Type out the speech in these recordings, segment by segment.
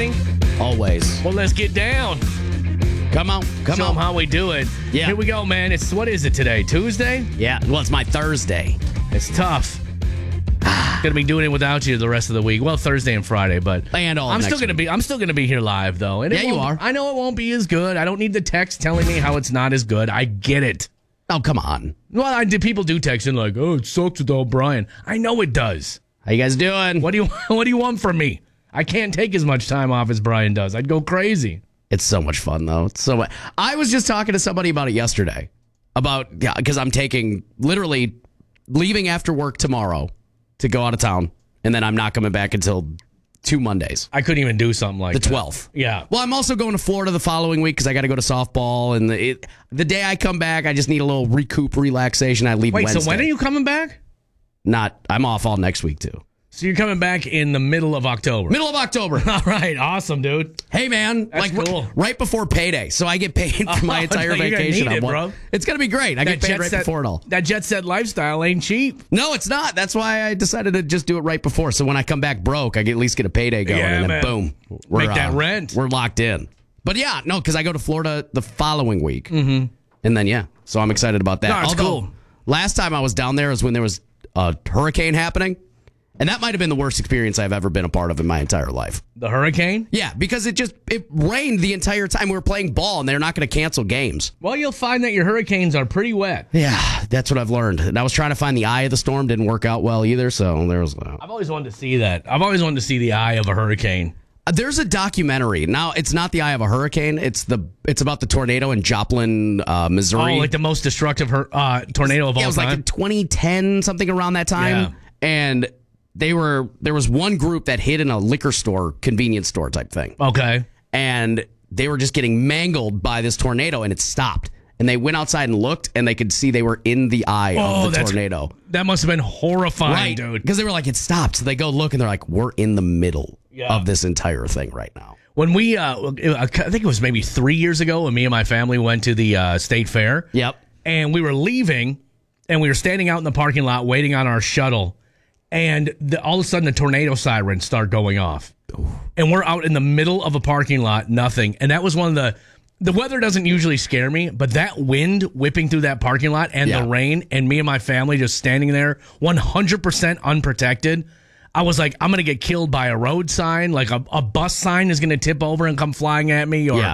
ready? Always. Well, let's get down. Come on. Show them how we do it. Yeah. Here we go, man. What is it today? Tuesday? Yeah. Well, it's my Thursday. It's tough. Gonna be doing it without you the rest of the week. Well, Thursday and Friday, but And all I'm next still gonna be here live though. And Yeah, you are. I know it won't be as good. I don't need the text telling me how it's not as good. I get it. Oh, come on. Well, people do text in like, "Oh, it sucks without Brian." I know it does. How you guys doing? What do you want from me? I can't take as much time off as Brian does. I'd go crazy. It's so much fun, though. It's so much. I was just talking to somebody about it yesterday. Because I'm literally leaving after work tomorrow to go out of town. And then I'm not coming back until 2 Mondays. I couldn't even do something like The that. 12th. Yeah. Well, I'm also going to Florida the following week because I got to go to softball. And the day I come back, I just need a little relaxation. I leave Wednesday. So when are you coming back? I'm off all next week, too. So you're coming back in the middle of October. Middle of October. All right. Awesome, dude. Hey, man. That's cool. Right before payday. So I get paid for my entire you're gonna vacation. need it, bro. It's going to be great. I get paid right before it all. That jet set lifestyle ain't cheap. No, it's not. That's why I decided to just do it right before. So when I come back broke, I can at least get a payday going. Yeah, and then man. boom. Make that rent. We're locked in. But yeah, no, because I go to Florida the following week. Mm-hmm. And then, yeah. So I'm excited about that. No, it's Although, cool. Last time I was down there was when there was a hurricane happening. And that might have been the worst experience I've ever been a part of in my entire life. The hurricane? Yeah, because it rained the entire time we were playing ball, and they're not going to cancel games. Well, you'll find that your hurricanes are pretty wet. Yeah, that's what I've learned. And I was trying to find the eye of the storm. Didn't work out well either, so there was... I've always wanted to see that. I've always wanted to see the eye of a hurricane. There's a documentary. Now, it's not the eye of a hurricane. It's about the tornado in Joplin, Missouri. Oh, like the most destructive tornado of all time? Yeah, it was like in 2010, something around that time. Yeah. And... there was one group that hid in a liquor store, convenience store type thing. Okay. And they were just getting mangled by this tornado, and it stopped. And they went outside and looked, and they could see they were in the eye of the tornado. That must have been horrifying, Right, dude. because they were like, it stopped. So they go look, and they're like, we're in the middle of this entire thing right now. When we, I think it was maybe 3 years ago, when me and my family went to the state fair. Yep. And we were leaving, and we were standing out in the parking lot waiting on our shuttle. And all of a sudden, the tornado sirens start going off. Ooh. And we're out in the middle of a parking lot, nothing. And that was one of the weather doesn't usually scare me, but that wind whipping through that parking lot and the rain and me and my family just standing there 100% unprotected. I was like, I'm going to get killed by a road sign. Like a bus sign is going to tip over and come flying at me. Or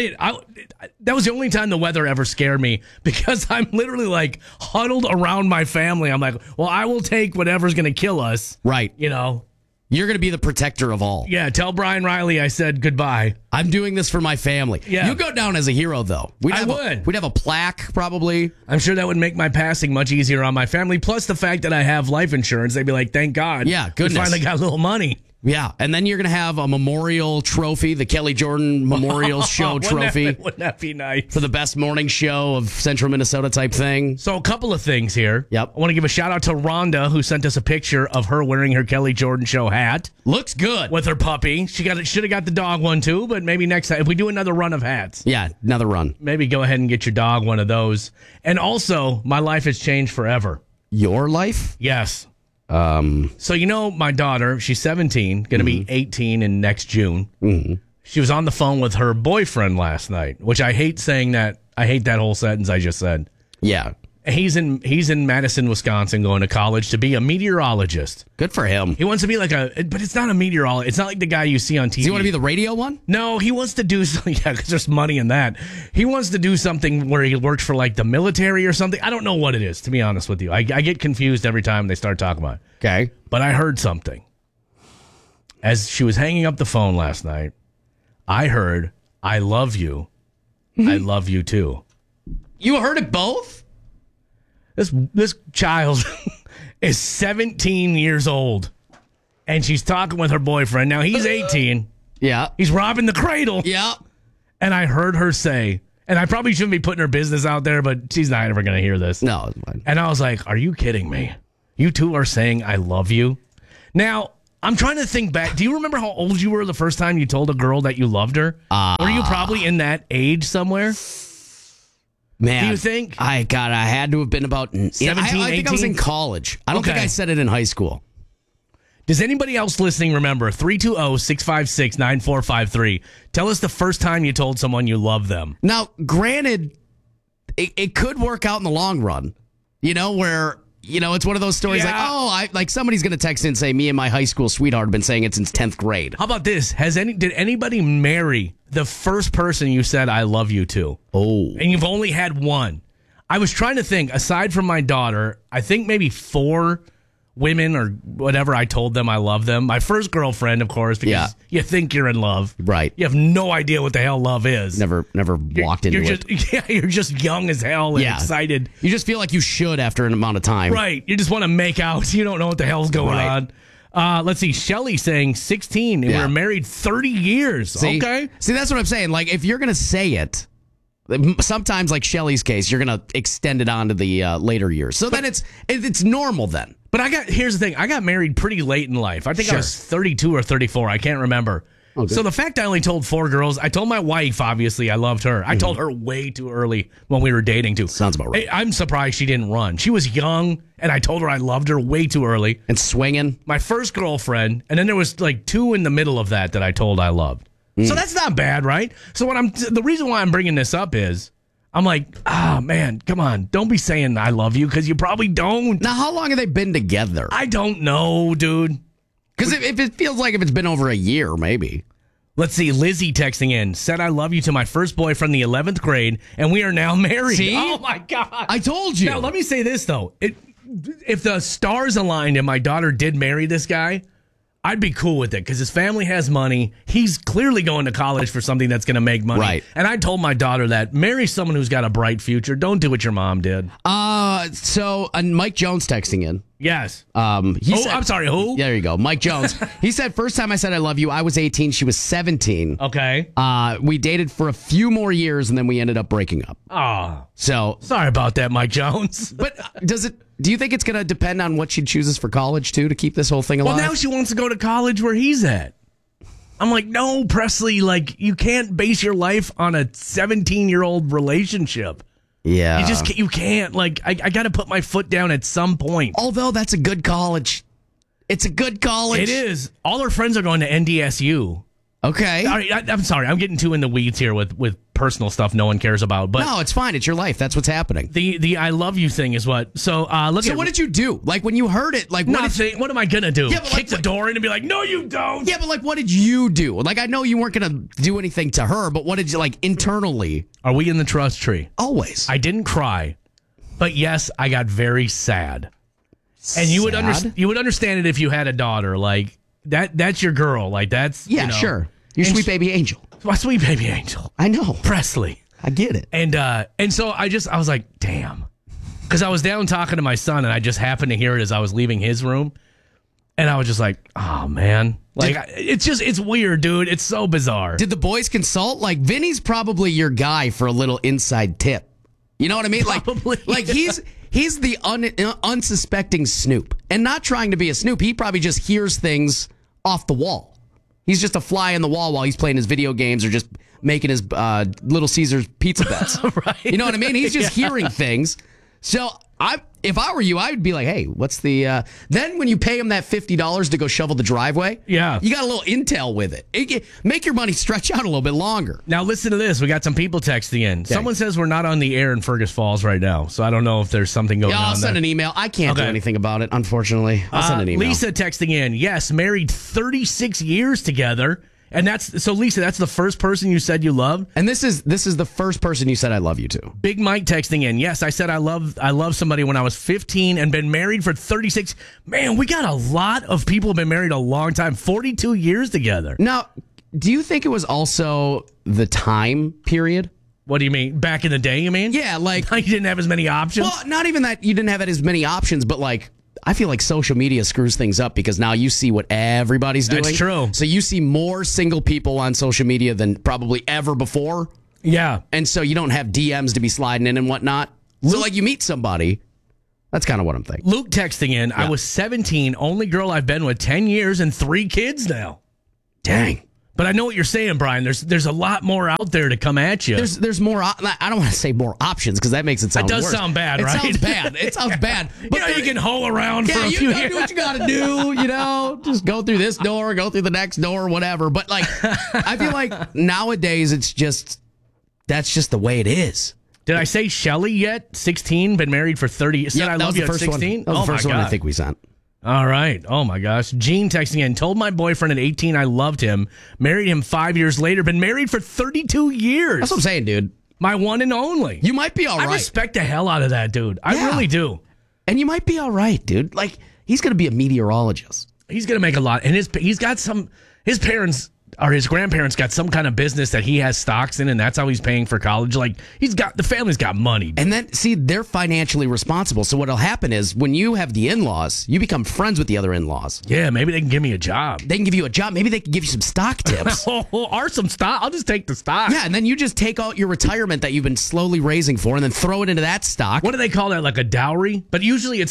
that was the only time the weather ever scared me because I'm literally like huddled around my family. I'm like, well, I will take whatever's going to kill us. Right. You know? You're going to be the protector of all. Yeah, tell Brian Riley I said goodbye. I'm doing this for my family. Yeah. You go down as a hero, though. We'd have a plaque, probably. I'm sure that would make my passing much easier on my family. Plus the fact that I have life insurance. They'd be like, thank God. Yeah, goodness. We finally got a little money. Yeah, and then you're going to have a memorial trophy, the Kelly Jordan Memorial Show trophy. Wouldn't that be nice? For the best morning show of Central Minnesota type thing. So a couple of things here. Yep. I want to give a shout out to Rhonda, who sent us a picture of her wearing her Kelly Jordan Show hat. Looks good. With her puppy. Should have got the dog one too, but maybe next time, if we do another run of hats. Yeah, another run. Maybe go ahead and get your dog one of those. And also, my life has changed forever. Your life? Yes. So, my daughter, she's 17, going to be 18 in next June. Mm-hmm. She was on the phone with her boyfriend last night, which I hate saying that. I hate that whole sentence I just said. Yeah. He's in Madison, Wisconsin, going to college to be a meteorologist. Good for him. He wants to be but it's not a meteorologist. It's not like the guy you see on TV. Does he want to be the radio one? No, he wants to do something. Yeah, because there's money in that. He wants to do something where he works for like the military or something. I don't know what it is, to be honest with you. I get confused every time they start talking about it. Okay. But I heard something. As she was hanging up the phone last night, I heard, I love you. I love you too. You heard it both? This child is 17 years old, and she's talking with her boyfriend. Now, he's 18. Yeah. He's robbing the cradle. Yeah. And I heard her say, and I probably shouldn't be putting her business out there, but she's not ever going to hear this. No, it's fine. And I was like, are you kidding me? You two are saying I love you? Now, I'm trying to think back. Do you remember how old you were the first time you told a girl that you loved her? Were you probably in that age somewhere? Man, do you think? I had to have been about 17, I think I was in college. I don't think I said it in high school. Does anybody else listening remember? 320-656-9453. Tell us the first time you told someone you love them. Now, granted, it could work out in the long run, where, it's one of those stories like somebody's going to text in and say, me and my high school sweetheart have been saying it since 10th grade. How about this? Did anybody marry the first person you said I love you to? Oh. And you've only had one. I was trying to think, aside from my daughter, I think maybe 4 women or whatever I told them I love them. My first girlfriend, of course, because you think you're in love. Right. You have no idea what the hell love is. Never walked into it. You're just young as hell and excited. You just feel like you should after an amount of time. Right. You just want to make out. You don't know what the hell's going on. Let's see. Shelly saying 16 and we were married 30 years. See, that's what I'm saying. Like, if you're going to say it, sometimes, like Shelly's case, you're going to extend it on to the later years. So then it's normal then. But here's the thing. I got married pretty late in life. I think I was 32 or 34. I can't remember. Okay. So the fact I only told 4 girls, I told my wife, obviously, I loved her. I told her way too early when we were dating, too. Sounds about right. I'm surprised she didn't run. She was young, and I told her I loved her way too early. And swinging. My first girlfriend, and then there was like 2 in the middle of that I told I loved. So that's not bad, right? So the reason why I'm bringing this up is, I'm like, man, come on. Don't be saying I love you because you probably don't. Now, how long have they been together? I don't know, dude. Because if it feels like if it's been over a year, maybe. Let's see. Lizzie texting in, said I love you to my first boy from the 11th grade, and we are now married. See? Oh, my God. I told you. Now, let me say this, though. If the stars aligned and my daughter did marry this guy, I'd be cool with it because his family has money. He's clearly going to college for something that's going to make money. Right. And I told my daughter that marry someone who's got a bright future. Don't do what your mom did. So Mike Jones texting in. Yes. I'm sorry, who? Yeah, there you go. Mike Jones. He said, first time I said I love you, I was 18. She was 17. Okay. We dated for a few more years and then we ended up breaking up. Oh. So sorry about that, Mike Jones. But do you think it's going to depend on what she chooses for college, too, to keep this whole thing alive? Well, now she wants to go to college where he's at. I'm like, no, Presley, like, you can't base your life on a 17-year-old relationship. Yeah. You can't. Like, I got to put my foot down at some point. Although that's a good college. It's a good college. It is. All her friends are going to NDSU. Okay. I'm sorry. I'm getting too in the weeds here with personal stuff no one cares about. But no, it's fine. It's your life. That's what's happening. The I love you thing is what. So what did you do? Like when you heard it, like nothing. What am I gonna do? Yeah, Kick the door in and be like, no, you don't. Yeah, but like, what did you do? Like, I know you weren't gonna do anything to her, but what did you like internally? Are we in the trust tree? Always. I didn't cry, but yes, I got very sad. And you would understand it if you had a daughter. Like that's your girl. Like that's sure. Your sweet baby angel. My sweet baby angel. I know. Presley. I get it. And so I was like, damn. Because I was down talking to my son and I just happened to hear it as I was leaving his room. And I was just like, oh man. Like it's weird, dude. It's so bizarre. Did the boys consult? Like Vinny's probably your guy for a little inside tip. You know what I mean? Probably. Like he's the unsuspecting Snoop. And not trying to be a Snoop. He probably just hears things off the wall. He's just a fly in the wall while he's playing his video games or just making his Little Caesars pizza bets. Right. You know what I mean? He's just hearing things. So if I were you, I would be like, hey, what's the... Then when you pay him that $50 to go shovel the driveway, you got a little intel with it. Make your money stretch out a little bit longer. Now listen to this. We got some people texting in. Okay. Someone says we're not on the air in Fergus Falls right now, so I don't know if there's something going on. Yeah, I'll send an email. I can't do anything about it, unfortunately. I'll send an email. Lisa texting in. Yes, married 36 years together. And Lisa, that's the first person you said you loved? And this is the first person you said I love you to. Big Mike texting in. Yes, I said I love somebody when I was 15 and been married for 36. Man, we got a lot of people who've been married a long time, 42 years together. Now, do you think it was also the time period? What do you mean? Back in the day, you mean? Yeah, like... You didn't have as many options? Well, not even that you didn't have as many options, but like... I feel like social media screws things up because now you see what everybody's doing. That's true. So you see more single people on social media than probably ever before. Yeah. And so you don't have DMs to be sliding in and whatnot. So like you meet somebody. That's kind of what I'm thinking. Luke texting in. Yeah. I was 17, only girl I've been with 10 years and 3 kids now. Dang. But I know what you're saying, Brian. There's a lot more out there to come at you. There's more. I don't want to say more options because that makes it sound. It does worse. sound bad, it right? Sounds bad. It sounds bad. But you can hole around for a few years. Do what you got to do. Just go through this door, go through the next door, whatever. But like, I feel like nowadays that's just the way it is. Did I say Shelly yet? 16, been married for 30. Said I love you at 16. That was the first one I think we sent. All right. Oh, my gosh. Gene texting in, told my boyfriend at 18 I loved him. Married him 5 years later. Been married for 32 years. That's what I'm saying, dude. My one and only. You might be all right. I respect the hell out of that, dude. I really do. And you might be all right, dude. Like, he's going to be a meteorologist. He's going to make a lot. And he's got his parents or his grandparents got some kind of business that he has stocks in, and that's how he's paying for college. Like, the family's got money. And then, see, they're financially responsible. So what'll happen is when you have the in-laws, you become friends with the other in-laws. Yeah, maybe they can give me a job. They can give you a job. Maybe they can give you some stock tips. Or some stock. I'll just take the stock. Yeah, and then you just take out your retirement that you've been slowly raising for and then throw it into that stock. What do they call that? Like a dowry? But usually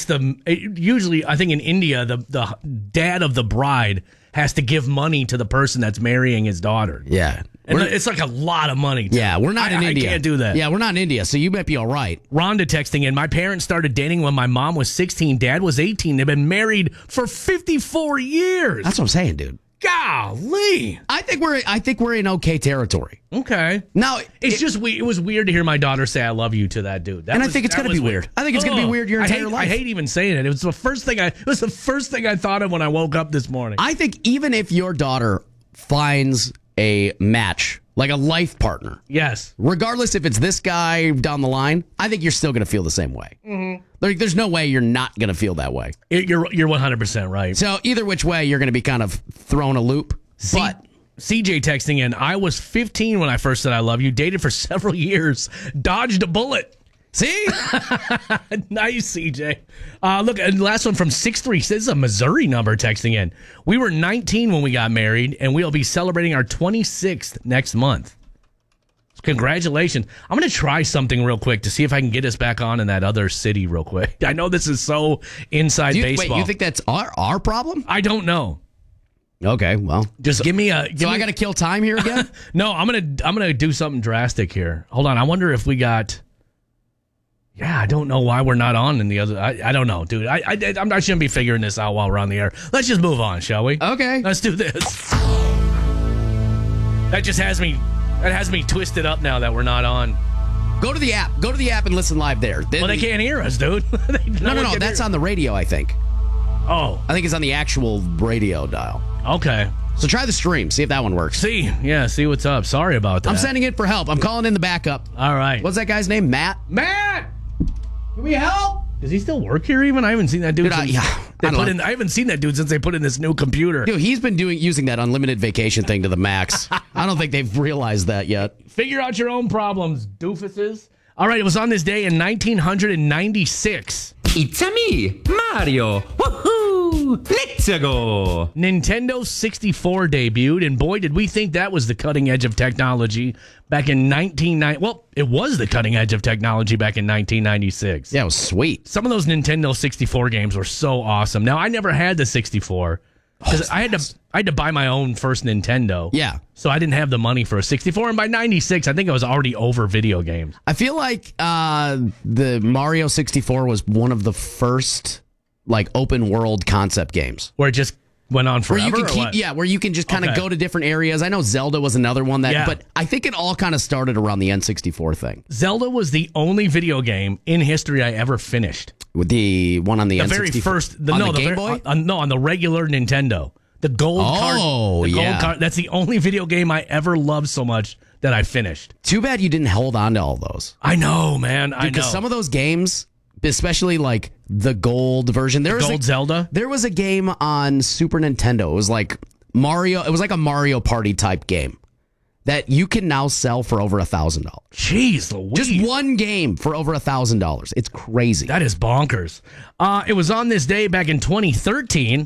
I think in India, the dad of the bride has to give money to the person that's marrying his daughter. Yeah. And it's like a lot of money. Yeah, we're not in India. I can't do that. Yeah, we're not in India, so you might be all right. Rhonda texting in, my parents started dating when my mom was 16, dad was 18. They've been married for 54 years. That's what I'm saying, dude. Golly. I think we're in okay territory. Okay. Now, it was weird to hear my daughter say I love you to that dude. I think it's going to be weird. I think it's going to be weird your entire life. I hate even saying it. It was the first thing I thought of when I woke up this morning. I think even if your daughter finds a match, like a life partner. Yes. Regardless if it's this guy down the line, I think you're still going to feel the same way. Mm-hmm. There's no way you're not going to feel that way. You're 100% right. So either which way, you're going to be kind of thrown a loop. But CJ texting in, I was 15 when I first said I love you, dated for several years, dodged a bullet. See? Nice, CJ. Look, and last one from 6-3. This is a Missouri number texting in. We were 19 when we got married, and we'll be celebrating our 26th next month. Congratulations. I'm going to try something real quick to see if I can get us back on in that other city real quick. I know this is so inside baseball. Wait, you think that's our problem? I don't know. Okay, well. Just give me a... Do I got to kill time here again? No, I'm gonna do something drastic here. Hold on. I wonder if we got... Yeah, I don't know why we're not on in the other... I don't know, dude. I shouldn't be figuring this out while we're on the air. Let's just move on, shall we? Okay. Let's do this. That just has me twisted up now that we're not on. Go to the app. Go to the app and listen live there. Well, they can't hear us, dude. No. That's on the radio, I think. Oh. I think it's on the actual radio dial. Okay. So try the stream. See if that one works. See what's up. Sorry about that. I'm sending it for help. I'm calling in the backup. All right. What's that guy's name? Matt? Can we help? Does he still work here even? I haven't seen that dude since I haven't seen that dude since they put in this new computer. Dude, he's been using that unlimited vacation thing to the max. I don't think they've realized that yet. Figure out your own problems, doofuses. All right, it was on this day in 1996. It's a me, Mario. Woohoo! Let's go! Nintendo 64 debuted, and boy, did we think that was the cutting edge of technology back in 1990. Well, it was the cutting edge of technology back in 1996. Yeah, it was sweet. Some of those Nintendo 64 games were so awesome. Now, I never had the 64 because I had to buy my own first Nintendo. Yeah. So I didn't have the money for a 64, and by 96, I think I was already over video games. I feel like the Mario 64 was one of the first open world concept games where it just went on forever. Where you can just kind of go to different areas. I know Zelda was another one but I think it all kind of started around the N64 thing. Zelda was the only video game in history I ever finished. With the one on the N64? Very first, on the Game Boy? On the regular Nintendo. The gold card. Oh, yeah. Gold card. That's the only video game I ever loved so much that I finished. Too bad you didn't hold on to all those. I know, man. I know. Because some of those games, especially the gold version. Zelda? There was a game on Super Nintendo. It was like Mario. It was like a Mario Party type game that you can now sell for over $1,000. Jeez Louise. Just one game for over $1,000. It's crazy. That is bonkers. It was on this day back in 2013.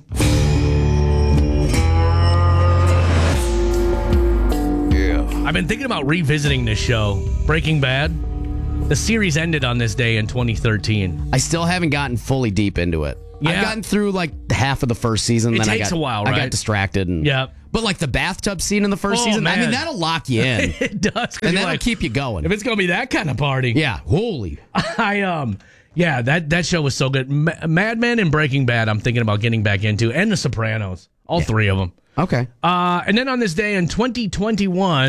I've been thinking about revisiting this show, Breaking Bad. The series ended on this day in 2013. I still haven't gotten fully deep into it. Yeah. I've gotten through half of the first season. It then takes a while, right? I got distracted. Yeah. But like the bathtub scene in the first Oh, season, I man. mean, that'll lock you in. It does. 'cause And you're that'll like, keep you going. if it's going to be that kind of party. Yeah, holy. Yeah, that show was so good. Mad Men and Breaking Bad, I'm thinking about getting back into, and The Sopranos, all three of them. Okay. And then on this day in 2021,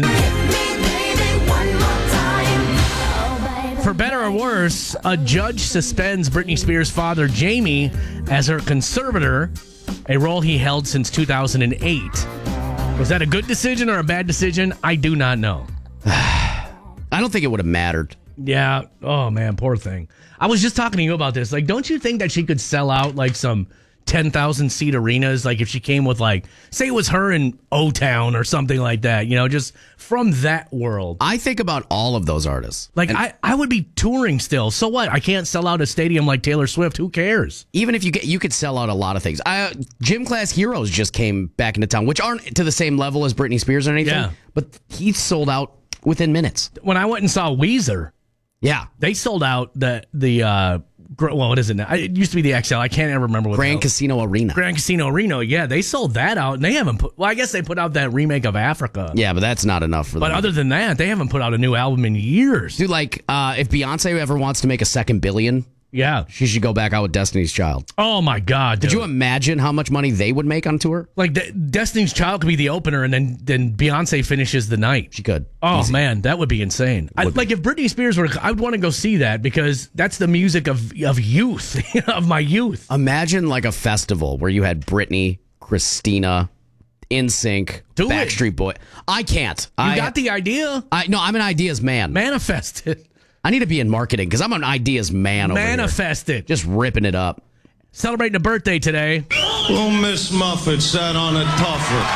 for better or worse, a judge suspends Britney Spears' father, Jamie, as her conservator, a role he held since 2008. Was that a good decision or a bad decision? I do not know. I don't think it would have mattered. Yeah. Oh, man, poor thing. I was just talking to you about this. Like, don't you think that she could sell out like some 10,000 seat arenas? Like if she came with like, say it was her in O-Town or something like that, just from that world. I think about all of those artists. Like I would be touring still. So what? I can't sell out a stadium like Taylor Swift. Who cares? Even if you could sell out a lot of things. Gym Class Heroes just came back into town, which aren't to the same level as Britney Spears or anything. Yeah. But he sold out within minutes. When I went and saw Weezer, Yeah. they sold out the what is it now? It used to be the XL. I can't ever remember what Grand Casino Arena. Grand Casino Reno. Yeah, they sold that out, and they haven't put. Well, I guess they put out that remake of Africa. Yeah, but that's not enough for them. But other than that, they haven't put out a new album in years. Dude, like, if Beyonce ever wants to make a second billion, Yeah. she should go back out with Destiny's Child. Oh my God. Dude. Could you imagine how much money they would make on tour? Like Destiny's Child could be the opener, and then Beyonce finishes the night. She could. Oh Easy. man, that would be insane. Like if Britney Spears were, I would want to go see that because that's the music of youth, of my youth. Imagine like a festival where you had Britney, Christina, NSYNC, Do it. Backstreet Boy. I can't. You got the idea? No, I'm an ideas man. Manifest it. I need to be in marketing because I'm an ideas man over here. Manifest it. Just ripping it up. Celebrating a birthday today. Little Miss Muffet sat on a tuffet,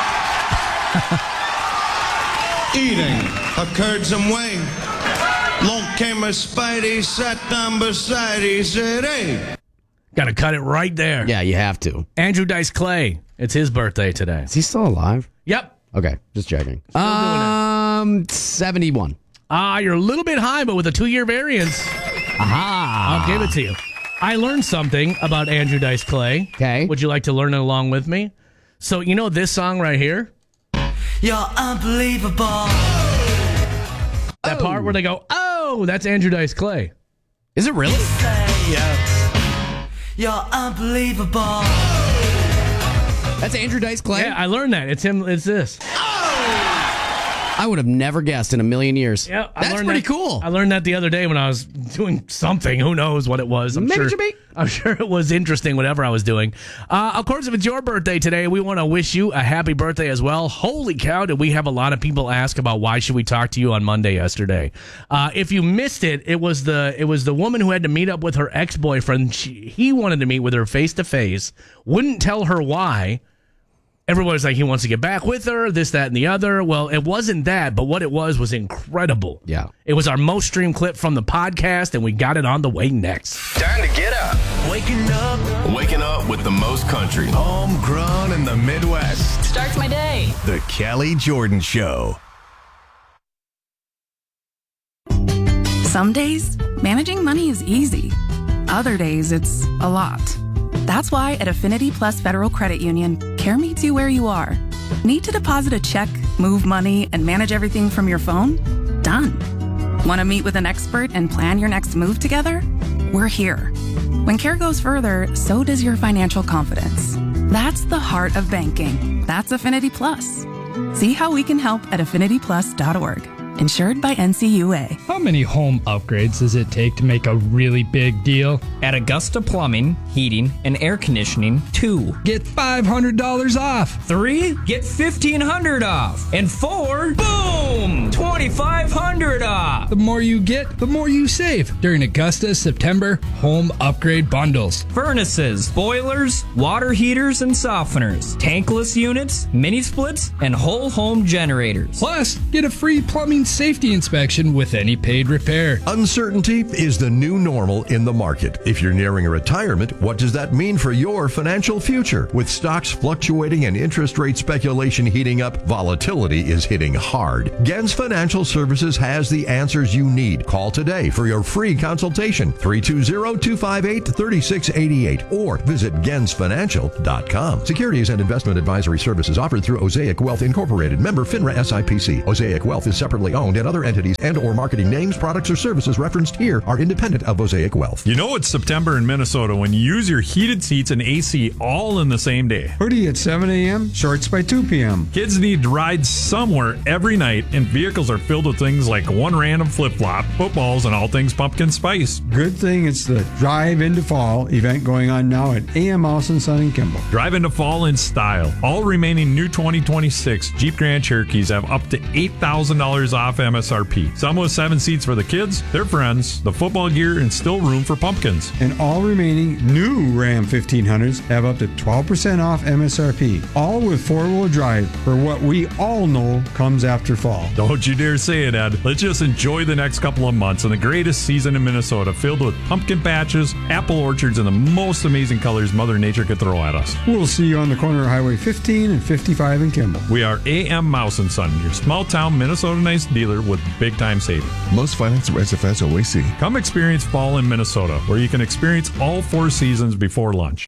eating a curds and whey. Long came a Spidey, sat down beside, he said, hey. Got to cut it right there. Yeah, you have to. Andrew Dice Clay. It's his birthday today. Is he still alive? Yep. Okay, just checking. Still doing 71. You're a little bit high, but with a 2-year variance. Aha. I'll give it to you. I learned something about Andrew Dice Clay. Okay. Would you like to learn it along with me? So, you know this song right here? You're unbelievable. That part where they go, oh, that's Andrew Dice Clay. Is it really? Yeah. You're unbelievable. That's Andrew Dice Clay? Yeah, I learned that. It's him. It's this. I would have never guessed in a million years. Yeah, That's pretty cool. I learned that the other day when I was doing something. Who knows what it was? I'm Maybe sure. it should be. I'm sure it was interesting, whatever I was doing. Of course, if it's your birthday today, we want to wish you a happy birthday as well. Holy cow, did we have a lot of people ask about why should we talk to you on Monday yesterday. If you missed it, it was the woman who had to meet up with her ex-boyfriend. He wanted to meet with her face-to-face, wouldn't tell her why. Everybody's like, he wants to get back with her, this, that, and the other. Well, it wasn't that, but what it was incredible. Yeah. It was our most streamed clip from the podcast, and we got it on the way next. Time to get up. Waking up with the most country. Homegrown in the Midwest. Starts my day. The Kelly Jordan Show. Some days, managing money is easy. Other days, it's a lot. That's why at Affinity Plus Federal Credit Union, care meets you where you are. Need to deposit a check, move money, and manage everything from your phone? Done. Want to meet with an expert and plan your next move together? We're here. When care goes further, so does your financial confidence. That's the heart of banking. That's Affinity Plus. See how we can help at affinityplus.org. Insured by NCUA. How many home upgrades does it take to make a really big deal? At Augusta Plumbing, Heating, and Air Conditioning, 2. Get $500 off. 3. Get $1,500 off. And 4. Boom! $2,500 off. The more you get, the more you save during Augusta's September home upgrade bundles. Furnaces, boilers, water heaters and softeners, tankless units, mini splits, and whole home generators. Plus, get a free plumbing safety inspection with any paid repair. Uncertainty is the new normal in the market. If you're nearing a retirement, what does that mean for your financial future? With stocks fluctuating and interest rate speculation heating up, volatility is hitting hard. Gens Financial Services has the answer answers you need. Call today for your free consultation, 320-258-3688, or visit gensfinancial.com. Securities and investment advisory services offered through Osaic Wealth Incorporated, member FINRA SIPC. Osaic Wealth is separately owned, and other entities and or marketing names, products, or services referenced here are independent of Osaic Wealth. You know it's September in Minnesota when you use your heated seats and AC all in the same day. Hoodie at 7 a.m., shorts by 2 p.m. Kids need to ride somewhere every night, and vehicles are filled with things like one random flip-flop, footballs, and all things pumpkin spice. Good thing it's the Drive into Fall event going on now at A.M. Mouse & Son in Kimball. Drive into fall in style. All remaining new 2026 Jeep Grand Cherokees have up to $8,000 off MSRP. Some with 7 seats for the kids, their friends, the football gear, and still room for pumpkins. And all remaining new Ram 1500s have up to 12% off MSRP. All with 4-wheel drive for what we all know comes after fall. Don't you dare say it, Ed. Let's just enjoy the next couple of months and the greatest season in Minnesota, filled with pumpkin patches, apple orchards, and the most amazing colors Mother Nature could throw at us. We'll see you on the corner of Highway 15 and 55 in Kimball. We are A.M. Mouse & Son, your small-town Minnesota-nice dealer with big-time savings. Most finance through SFS OAC. Come experience fall in Minnesota, where you can experience all 4 seasons before lunch.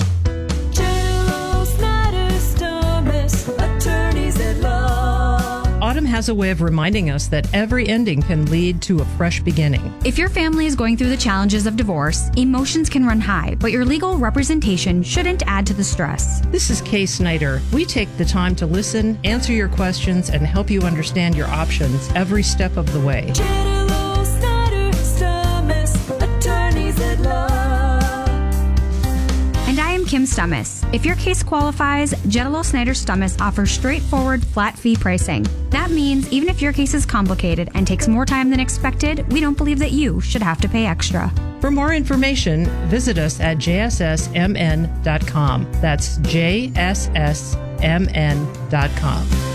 Autumn has a way of reminding us that every ending can lead to a fresh beginning. If your family is going through the challenges of divorce, emotions can run high, but your legal representation shouldn't add to the stress. This is Kay Snyder. We take the time to listen, answer your questions, and help you understand your options every step of the way. And I am Kim Stummis. If your case qualifies, Jetalo Snyder Stummis offers straightforward, flat fee pricing. That means even if your case is complicated and takes more time than expected, we don't believe that you should have to pay extra. For more information, visit us at jssmn.com. That's jssmn.com.